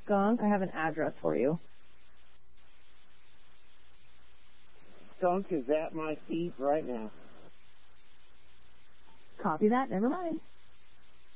Skunk, I have an address for you. Skunk is at my feet right now. Copy that. Never mind.